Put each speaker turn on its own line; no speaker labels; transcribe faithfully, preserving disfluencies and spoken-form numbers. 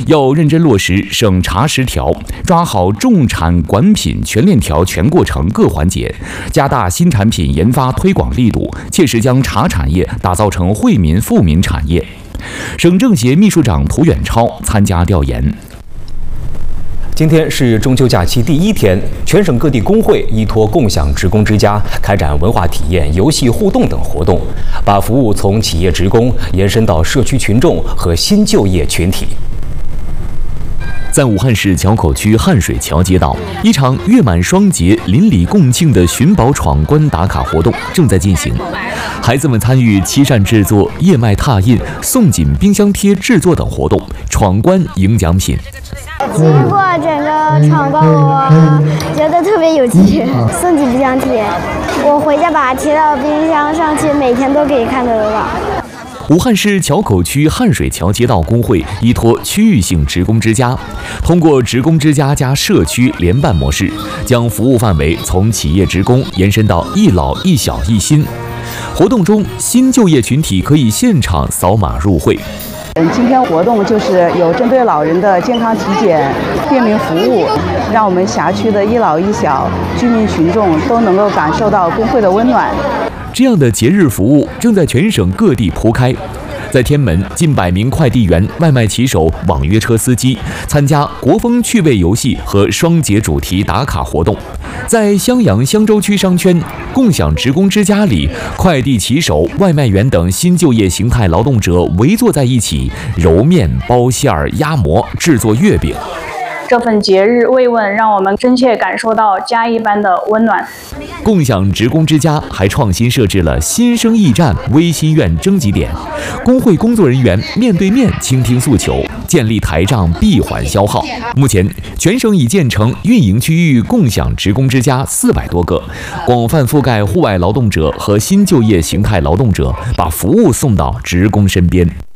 要认真落实省茶十条，抓好种产管品全链条全过程各环节，加大新产品研发推广力度，切实将茶产业打造成惠民富民产业。省政协秘书长涂远超参加调研。
今天是中秋假期第一天，全省各地工会依托共享职工之家，开展文化体验、游戏互动等活动，把服务从企业职工延伸到社区群众和新就业群体。
在武汉市硚口区汉水桥街道，一场月满双节、邻里共庆的寻宝闯关打卡活动正在进行。孩子们参与漆扇制作、叶脉拓印、送锦冰箱贴制作等活动，闯关赢奖品。
经过整个闯关，我觉得特别有趣。送锦冰箱贴，我回家把它贴到冰箱上去，每天都可以看得到。
武汉市硚口区汉水桥街道工会依托区域性职工之家，通过职工之家加社区联办模式，将服务范围从企业职工延伸到一老一小一新。活动中，新就业群体可以现场扫码入会。
嗯，今天活动就是有针对老人的健康体检、便民服务，让我们辖区的一老一小居民群众都能够感受到工会的温暖。
这样的节日服务正在全省各地铺开。在天门，近百名快递员、外卖骑手、网约车司机参加国风趣味游戏和双节主题打卡活动。在襄阳襄州区商圈共享职工之家里，快递骑手、外卖员等新就业形态劳动者围坐在一起，揉面、包馅儿、压馍、制作月饼。
这份节日慰问让我们真切感受到家一般的温暖。
共享职工之家还创新设置了新生驿站微心愿征集点，工会工作人员面对面倾听诉求，建立台账闭环消耗。目前，全省已建成运营区域共享职工之家四百多个，广泛覆盖户外劳动者和新就业形态劳动者，把服务送到职工身边。